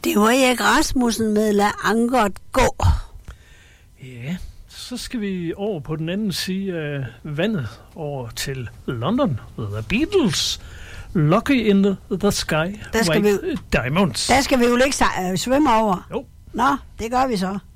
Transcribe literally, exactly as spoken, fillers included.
Det var Erik Rasmussen med Lad Ankeret gå. Ja, så skal vi over på den anden side af vandet, over til London. The Beatles. Lucky in the, the Sky. Der skal White vi, Diamonds. Der skal vi jo ikke svømme over. Jo. Nå, det gør vi så.